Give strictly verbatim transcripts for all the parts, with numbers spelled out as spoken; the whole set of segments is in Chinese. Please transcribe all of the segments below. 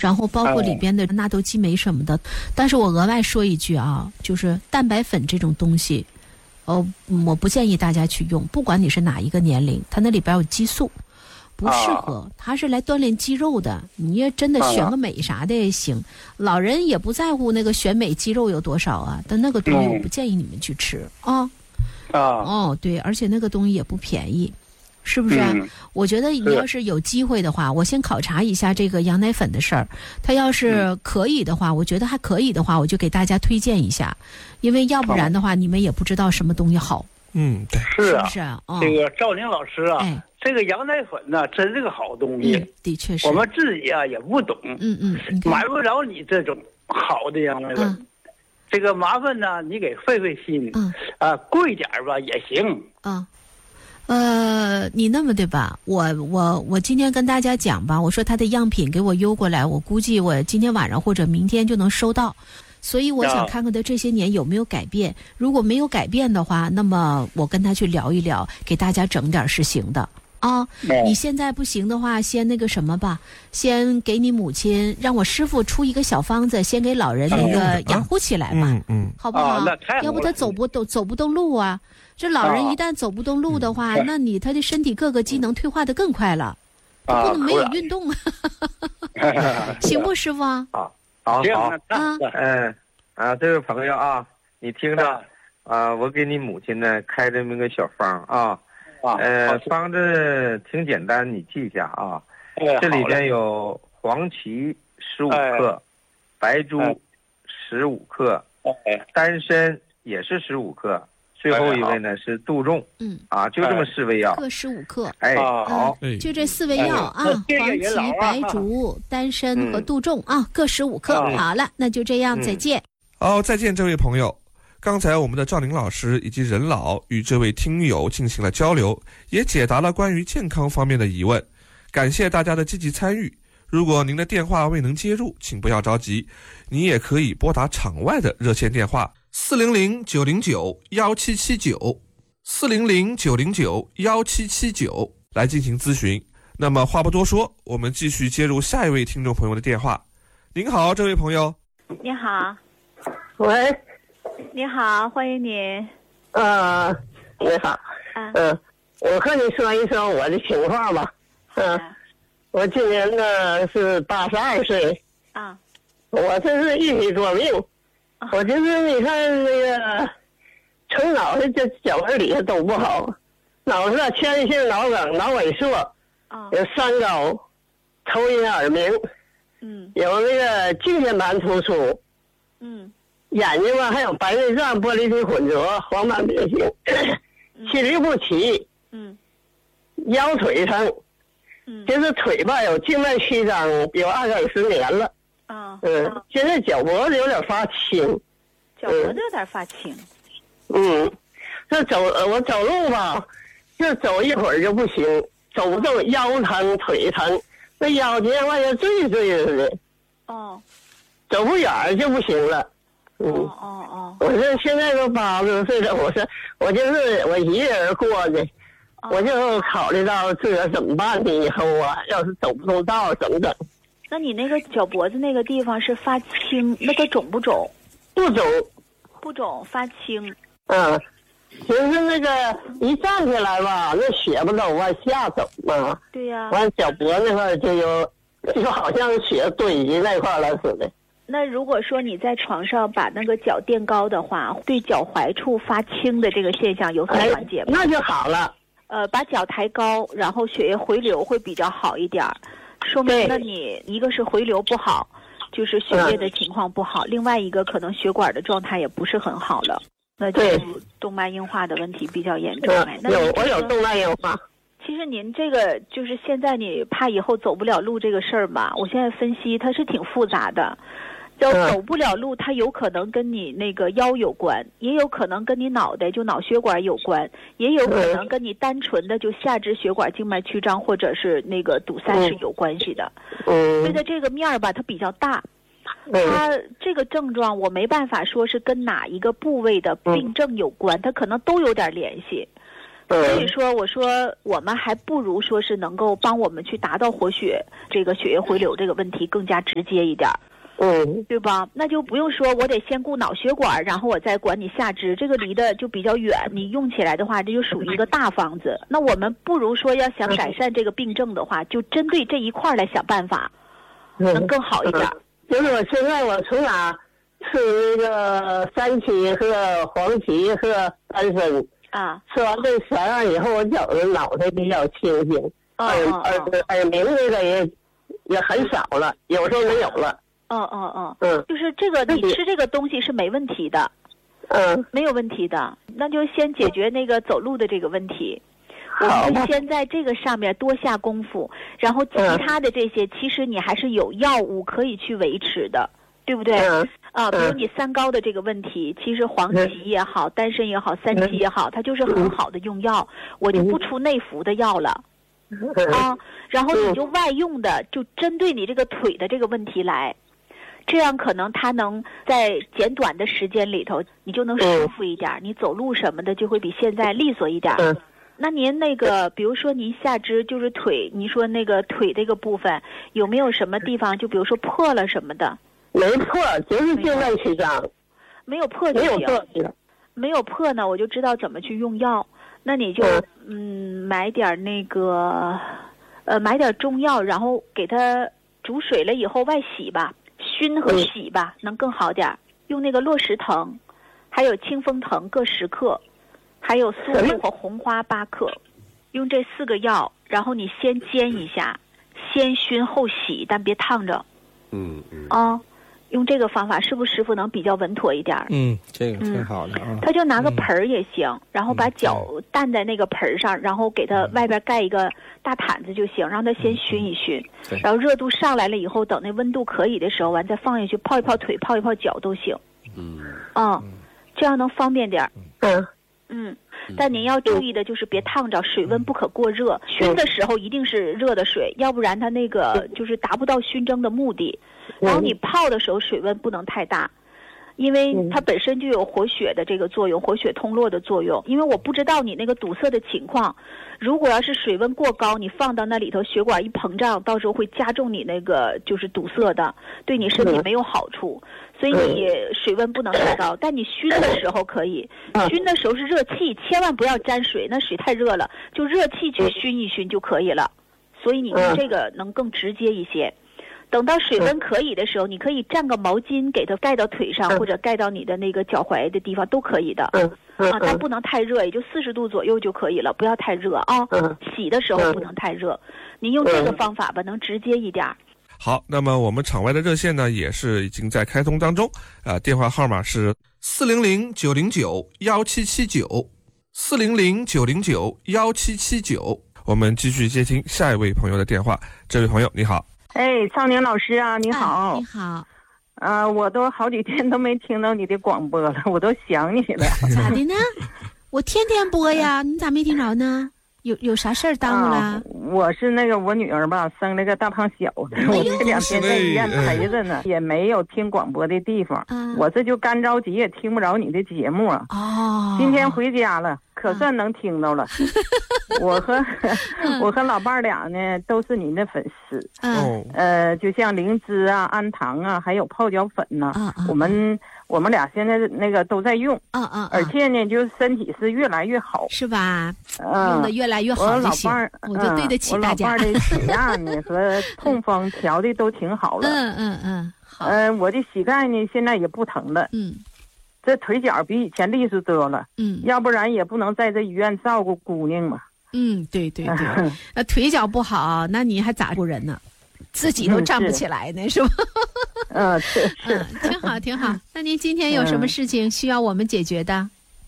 然后包括里边的纳豆激酶什么的。但是我额外说一句啊，就是蛋白粉这种东西，哦，我不建议大家去用，不管你是哪一个年龄，它那里边有激素。不适合，它是来锻炼肌肉的。你要真的选个美啥的也行，老人也不在乎那个选美肌肉有多少啊。但那个东西我不建议你们去吃啊。 啊， 哦，对，而且那个东西也不便宜，是不是？ 嗯、 我觉得你要是有机会的话，我先考察一下这个羊奶粉的事儿。它要是可以的话，我觉得还可以的话，我就给大家推荐一下，因为要不然的话，你们也不知道什么东西好。 嗯，对， 是啊， 是啊，哦、 这个赵宁老师啊。 哎， 这个羊奶粉呢，真是个好东西， 嗯、的确是。 我们自己啊也不懂， 嗯嗯， 买不着你这种好的羊奶粉。嗯、这个麻烦呢，你给费费心， 嗯啊，贵点吧也行。 嗯，呃，你那么对吧？我我我今天跟大家讲吧，我说他的样品给我邮过来，我估计我今天晚上或者明天就能收到。所以我想看看他这些年有没有改变，如果没有改变的话，那么我跟他去聊一聊，给大家整点是行的啊。你现在不行的话，先那个什么吧，先给你母亲，让我师傅出一个小方子，先给老人那个养护起来吧， 嗯嗯， 好不好？要不他走不动走不动路啊。这老人一旦走不动路的话，那你他的身体各个机能退化的更快了，他不能没有运动啊，行不，师傅啊？ 好好啊， 嗯啊，这位朋友啊，你听着啊，我给你母亲呢开这么个小方啊，呃，方子挺简单，你记一下啊。这里边有黄芪十五克，白术十五克，丹参也是十五克，最后一位呢是杜仲，嗯啊，就这么四味药， 各十五克。 哎，好， 就这四味药啊，黄芪、白术、丹参和杜仲啊，各十五克。好了，那就这样，再见。 好，再见，这位朋友。刚才我们的赵宁老师以及任老与这位听友进行了交流，也解答了关于健康方面的疑问。感谢大家的积极参与。如果您的电话未能接入，请不要着急，你也可以拨打场外的热线电话四零零九零九幺七七九四零零九零九幺七七九来进行咨询。那么话不多说，我们继续接入下一位听众朋友的电话。您好，这位朋友。 你好。 喂。 你好，欢迎您。 呃，你好。 嗯、 呃。我和你说一说我的情况吧。嗯、呃。我今年呢是八十二岁。 啊。 我这是一体多病。啊、我就是你看那个，从脑袋这脚腕底下都不好，脑子前列腺脑梗、脑萎缩。 啊。 有三高，头晕耳鸣。 嗯。 有那个颈间盘突出。 嗯。 眼睛吧还有白内障、玻璃体混浊、黄斑变形，气力不齐， 嗯， 腰腿疼， 嗯， 就是腿吧有静脉曲张，有二三十年了， 啊， 嗯，啊、现在脚脖子有点发青， 脚脖子有点发青， 嗯，这走我走路吧，就走一会儿就不行，走不动，腰疼腿疼，那腰今天往下坠坠似的， 哦， 走不远就不行了。嗯， 哦哦哦， 我这现在都八十多岁了，我说我就是我一个人过的，哦、我就考虑到这个怎么办呢？以后啊，要是走不动道怎么整？ 那你那个脚脖子那个地方是发青，那个肿不肿？ 不肿， 不肿，发青。 嗯，就是那个一站起来吧，那血不都往下走吗？ 对呀、啊。 完脚脖那块就有，就好像血堆积那块了似的。 那如果说你在床上把那个脚垫高的话，对脚踝处发青的这个现象有所缓解吗？ 哎、那就好了。 呃，把脚抬高，然后血液回流会比较好一点，说明那你一个是回流不好，就是血液的情况不好；嗯、另外一个可能血管的状态也不是很好了，那就是动脉硬化的问题比较严重。 嗯、有我有动脉硬化。 其实您这个就是现在你怕以后走不了路这个事儿吧，我现在分析它是挺复杂的。就走不了路，它有可能跟你那个腰有关，也有可能跟你脑袋就脑血管有关，也有可能跟你单纯的就下肢血管静脉曲张或者是那个堵塞是有关系的。 嗯， 所以的这个面儿吧，它比较大，它这个症状我没办法说是跟哪一个部位的病症有关，它可能都有点联系。 所以说，我说我们还不如说是能够帮我们去达到活血这个血液回流这个问题更加直接一点， 嗯， 对吧？那就不用说我得先顾脑血管，然后我再管你下肢，这个离得就比较远，你用起来的话，这就属于一个大方子。那我们不如说要想改善这个病症的话，就针对这一块来想办法，能更好一点。 就是我现在我从哪吃那个三七和黄芪和丹参啊， 吃完这三样以后，我觉得脑袋比较清醒， 哦耳哦耳耳鸣这个也也很少了，有时候没有了。 嗯嗯嗯， 嗯， 就是这个你吃这个东西是没问题的， 嗯， 没有问题的。那就先解决那个走路的这个问题。我们先在这个上面多下功夫，然后其他的这些，其实你还是有药物可以去维持的，对不对？ 嗯、 啊，比如你三高的这个问题，其实黄芪也好，丹参也好，三七也好，它就是很好的用药，我就不出内服的药了。啊，然后你就外用的，就针对你这个腿的这个问题来，这样可能它能在简短的时间里头，你就能舒服一点，你走路什么的就会比现在利索一点。那您那个，比如说您下肢就是腿，您说那个腿这个部分有没有什么地方，就比如说破了什么的？ 没破，就是静脉曲张， 没有破就行。 没有破， 没有破呢，我就知道怎么去用药。那你就嗯买点那个，呃买点中药，然后给它煮水了以后外洗吧，熏和洗吧，能更好点。用那个落石藤，还有清风藤各十克。还有苏木和红花八克，用这四个药，然后你先煎一下，先熏后洗，但别烫着。 嗯嗯。 啊，用这个方法是不是师傅能比较稳妥一点？ 嗯，这个挺好的啊。 他就拿个盆儿也行，然后把脚担在那个盆儿上，然后给它外边盖一个大毯子就行，让它先熏一熏，然后热度上来了以后，等那温度可以的时候，完再放下去泡一泡腿，泡一泡脚都行。 嗯。 啊，这样能方便点。 嗯。 嗯，但您要注意的就是别烫着，水温不可过热。熏的时候一定是热的水，要不然它那个就是达不到熏蒸的目的。然后你泡的时候水温不能太大，因为它本身就有活血的这个作用，活血通络的作用。因为我不知道你那个堵塞的情况，如果要是水温过高，你放到那里头，血管一膨胀，到时候会加重你那个就是堵塞的，对你身体没有好处。所以你水温不能太高，但你熏的时候可以，熏的时候是热气，千万不要沾水，那水太热了，就热气去熏一熏就可以了。所以你用这个能更直接一些。等到水温可以的时候，你可以蘸个毛巾给它盖到腿上，或者盖到你的那个脚踝的地方都可以的。啊，但不能太热，也就四十度左右就可以了，不要太热啊。洗的时候不能太热，您用这个方法吧，能直接一点。 好，那么我们场外的热线呢，也是已经在开通当中啊、呃，电话号码是四零零九零九幺七七九，四零零九零九幺七七九。我们继续接听下一位朋友的电话。这位朋友你好。 哎，少宁老师啊，你好。 哎、你好。 啊、呃，我都好几天都没听到你的广播了，我都想你了。 咋的呢？我天天播呀，你咋没听着呢？有有啥事儿耽误了、啊？ 我是那个我女儿吧，生了个大胖小子，哎、我这两天在医院陪着呢，也没有听广播的地方。嗯、我这就干着急，也听不着你的节目啊。 哦。 今天回家了，可算能听到了。嗯、我和我和老伴儿俩呢，都是您的粉丝。 嗯。 呃，就像灵芝啊、安糖啊，还有泡脚粉呐、啊，嗯、我们。我们俩现在那个都在用， 嗯嗯， 而且呢，就是身体是越来越好， 是吧？ 嗯， 用的越来越好就行。 我老伴儿， 我就对得起大家。 我老伴儿的血压呢和痛风调的都挺好了。 嗯嗯嗯，好。 嗯、呃，我的膝盖呢现在也不疼了。 嗯， 这腿脚比以前利索多了。 嗯， 要不然也不能在这医院照顾姑娘嘛。 嗯，对对对，那腿脚不好，那你还咋顾人呢？自己都站不起来呢，嗯、是吧？ 嗯，是是、 嗯，挺好挺好。那您今天有什么事情需要我们解决的？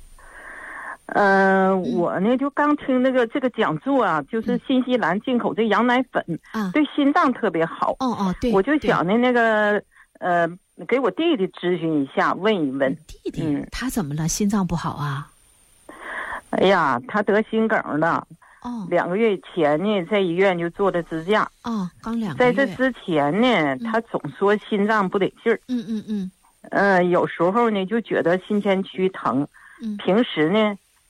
呃，我呢就刚听那个这个讲座啊，就是新西兰进口这羊奶粉， 嗯、 对心脏特别好。 哦哦，对， 我就想呢那个呃，给我弟弟咨询一下，问一问。 弟弟，嗯、他怎么了？心脏不好啊？ 哎呀，他得心梗了。 哦， 两个月前呢，在医院就做的支架。 哦，刚两个月。 在这之前呢，嗯、他总说心脏不得劲儿。 嗯嗯嗯。 呃，有时候呢就觉得心前区疼。 嗯。 平时呢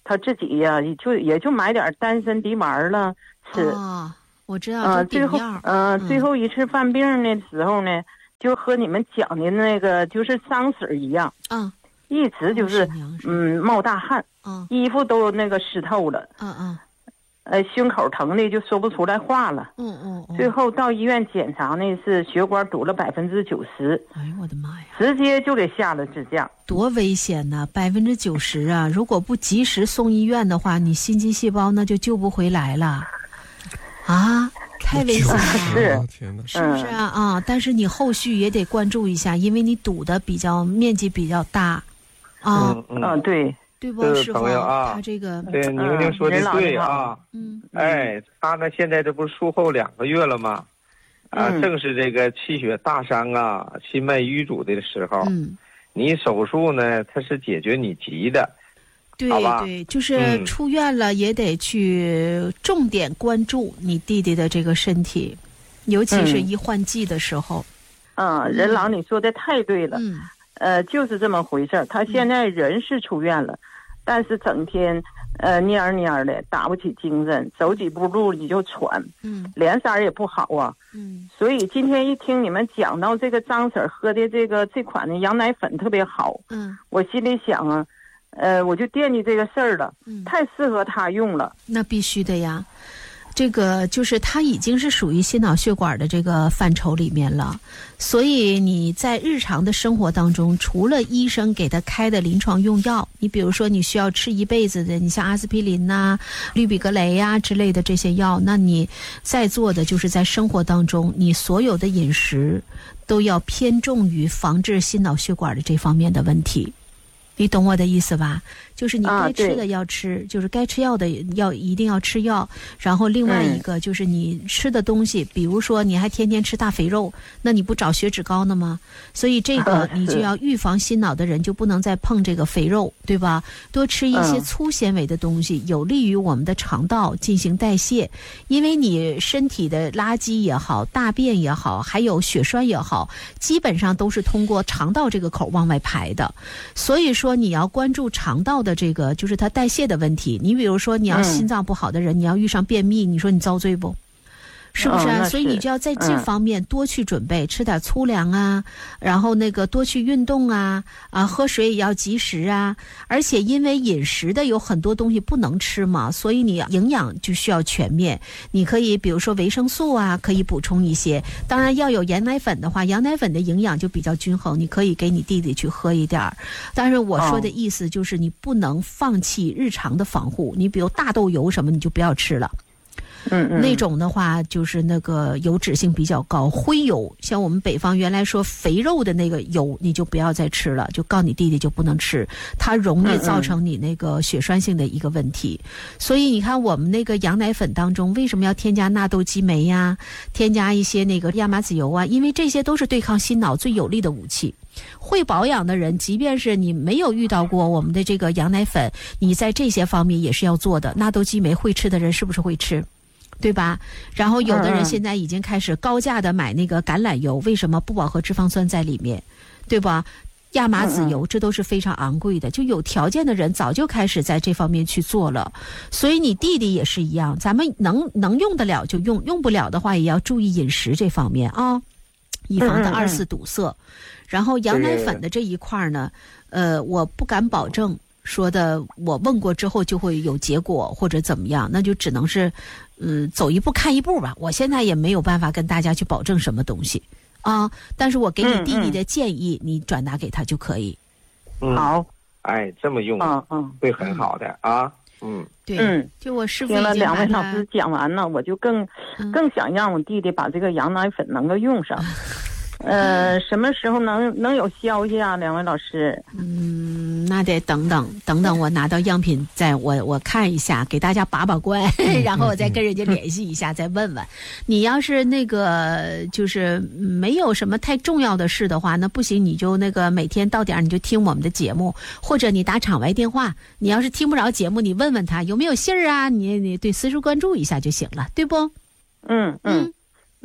他自己呀、啊，也就也就买点丹参地丸了吃。 哦，我知道。 啊、呃，最后，嗯、呃，最后一次犯病的时候呢，就和你们讲的那个就是脏水一样， 嗯， 一直就是嗯冒大汗， 嗯， 衣服都那个湿透了， 嗯嗯。 呃，胸口疼的就说不出来话了。 嗯嗯嗯。 最后到医院检查呢，是血管堵了百分之九十。 哎呦我的妈呀！ 直接就给下了支架。 多危险呐！百分之九十啊！如果不及时送医院的话，你心肌细胞那就救不回来了。啊，太危险了！ 是， 天哪， 是不是啊？啊！但是你后续也得关注一下，因为你堵的比较面积比较大。啊嗯嗯， 嗯对。 对不， 师傅啊， 他这个对，宁宁说的对啊， 嗯， 哎，他呢现在这不是术后两个月了吗？啊， 嗯、 正是这个气血大伤啊、心脉瘀阻的时候， 嗯， 你手术呢，它是解决你急的， 对对，就是出院了也得去重点关注你弟弟的这个身体，尤其是一换季的时候。 嗯，嗯任老，你说的太对了。 嗯。 呃，就是这么回事儿。他现在人是出院了，嗯、但是整天呃蔫儿蔫儿的，打不起精神，走几步路你就喘， 嗯， 脸色也不好啊， 嗯。 所以今天一听你们讲到这个张婶喝的这个这款的羊奶粉特别好， 嗯， 我心里想啊，呃，我就惦记这个事儿了， 嗯， 太适合他用了。 那必须的呀。这个就是它已经是属于心脑血管的这个范畴里面了，所以你在日常的生活当中，除了医生给他开的临床用药，你比如说你需要吃一辈子的，你像阿司匹林呐、啊、氯吡格雷呀、啊、之类的这些药，那你在做的就是在生活当中，你所有的饮食都要偏重于防治心脑血管的这方面的问题。你懂我的意思吧？就是你该吃的要吃，啊、就是该吃药的要一定要吃药。然后另外一个就是你吃的东西，嗯、比如说你还天天吃大肥肉，那你不长血脂高呢吗？所以这个你就要预防心脑的人就不能再碰这个肥肉，对吧？多吃一些粗纤维的东西，有利于我们的肠道进行代谢。因为你身体的垃圾也好，大便也好，还有血栓也好，基本上都是通过肠道这个口往外排的。所以说你要关注肠道的这个就是它代谢的问题。你比如说你要心脏不好的人，嗯、你要遇上便秘，你说你遭罪不？是不是啊？ 哦、 所以你就要在这方面多去准备，嗯、吃点粗粮啊，然后那个多去运动啊，啊，喝水也要及时啊。而且因为饮食的有很多东西不能吃嘛，所以你营养就需要全面。你可以比如说维生素啊，可以补充一些。当然要有羊奶粉的话，羊奶粉的营养就比较均衡，你可以给你弟弟去喝一点儿。但是我说的意思就是你不能放弃日常的防护，你比如大豆油什么你就不要吃了。 嗯嗯， 那种的话就是那个油脂性比较高，灰油，像我们北方原来说肥肉的那个油，你就不要再吃了，就告你弟弟就不能吃，它容易造成你那个血栓性的一个问题。嗯嗯，所以你看我们那个羊奶粉当中为什么要添加纳豆激酶呀，添加一些那个亚麻籽油啊，因为这些都是对抗心脑最有力的武器。会保养的人，即便是你没有遇到过我们的这个羊奶粉，你在这些方面也是要做的。纳豆激酶会吃的人是不是会吃？对吧？然后有的人现在已经开始高价的买那个橄榄油，为什么？不饱和脂肪酸在里面，对吧？亚麻籽油，这都是非常昂贵的，就有条件的人早就开始在这方面去做了。所以你弟弟也是一样，咱们能能用得了就用，用不了的话也要注意饮食这方面啊，以防它二次堵塞。然后羊奶粉的这一块呢，呃，我不敢保证说的我问过之后就会有结果或者怎么样，那就只能是嗯走一步看一步吧。我现在也没有办法跟大家去保证什么东西啊，但是我给你弟弟的建议，嗯嗯、你转达给他就可以。 嗯、 好， 哎，这么用， 嗯嗯， 会很好的、嗯、啊。嗯， 对， 嗯， 就我师傅听了两位老师讲完了，我就更、嗯、更想让我弟弟把这个羊奶粉能够用上。呃，什么时候能能有消息啊？两位老师？ 嗯，那得等等等等，我拿到样品再我我看一下，给大家把把关，然后我再跟人家联系一下，再问问。你要是那个就是没有什么太重要的事的话，那不行，你就那个每天到点你就听我们的节目，或者你打场外电话。你要是听不着节目，你问问他有没有信儿啊？你你对私塾关注一下就行了，对不？ 嗯嗯。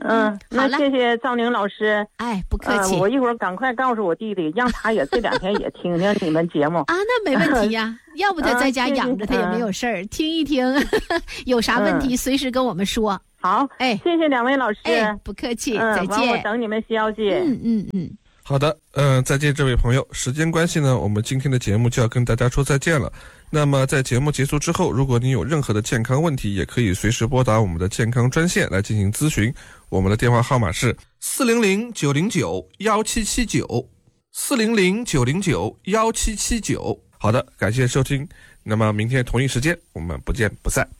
嗯，那谢谢赵宁老师。 哎，不客气。 呃、我一会儿赶快告诉我弟弟，让他也这两天也听听你们节目啊。那没问题呀，要不他在家养着他也没有事儿，听一听，有啥问题随时跟我们说。 好， 哎， 谢谢两位老师。 哎，不客气， 嗯、 再见。 我等你们消息。 嗯嗯嗯。 好的，嗯、呃，再见，这位朋友。时间关系呢，我们今天的节目就要跟大家说再见了。那么在节目结束之后，如果你有任何的健康问题，也可以随时拨打我们的健康专线来进行咨询。我们的电话号码是四零零九零九幺七七九，四零零九零九幺七七九。好的，感谢收听。那么明天同一时间，我们不见不散。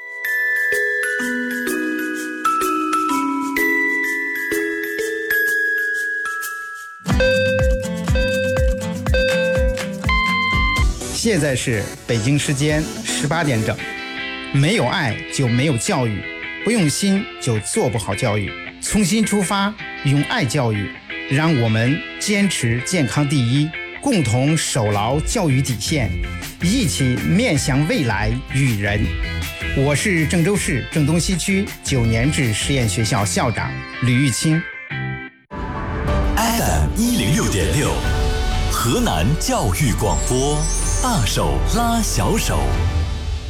现在是北京时间十八点整。没有爱就没有教育，不用心就做不好教育。从心出发，用爱教育，让我们坚持健康第一，共同守牢教育底线，一起面向未来育人。我是郑州市郑东西区九年制实验学校校长吕玉清。 F M 一零六点六，河南教育广播，大手拉小手。